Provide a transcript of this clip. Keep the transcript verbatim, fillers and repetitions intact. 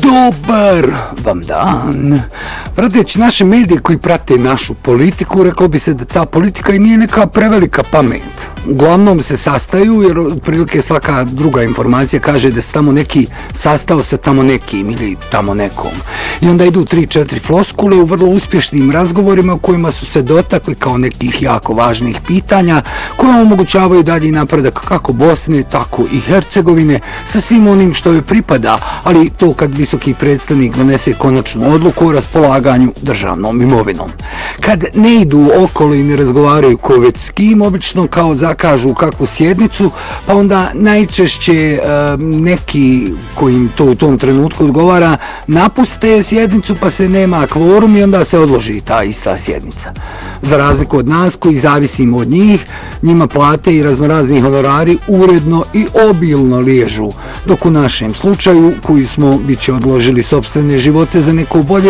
Dobar vam dan. Prateći naše medije koji prate našu politiku, rekao bi se da ta politika i nije neka prevelika pamet. Uglavnom se sastaju, jer otprilike svaka druga informacija kaže da se tamo neki sastao sa tamo nekim ili tamo nekom. I onda idu tri, četiri floskule u vrlo uspješnim razgovorima u kojima su se dotakli kao nekih jako važnih pitanja koje omogućavaju dalji napredak kako Bosne, tako i Hercegovine sa svim onim što joj pripada, ali to kad visoki predstavnik donese konačnu odluku o raspolaganju državnom imovinom. Kad ne idu okolo i ne razgovaraju ko već s kim, obično kao zakažu kakvu sjednicu, pa onda najčešće e, neki kojim to u tom trenutku odgovara napuste sjednicu pa se nema kvorum i onda se odloži ta ista sjednica. Za razliku od nas koji zavisimo od njih, njima plate i raznorazni honorari uredno i obilno liježu, dok u našem slučaju koji smo biće odložili sopstvene živote za neko bolje